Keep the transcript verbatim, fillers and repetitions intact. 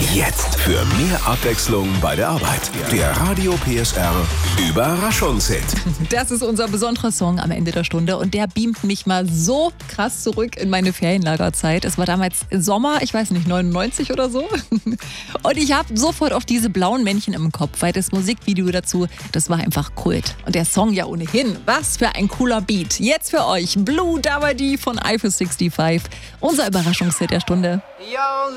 Jetzt für mehr Abwechslung bei der Arbeit. Der Radio P S R Überraschungshit. Das ist unser besonderer Song am Ende der Stunde und der beamt mich mal so krass zurück in meine Ferienlagerzeit. Es war damals Sommer, ich weiß nicht, neunundneunzig oder so. Und ich habe sofort auf diese blauen Männchen im Kopf, weil das Musikvideo dazu, das war einfach Kult. Und der Song ja ohnehin. Was für ein cooler Beat. Jetzt für euch Blue Dabadi von Eiffel fünfundsechzig. Unser Überraschungshit der Stunde. Yo,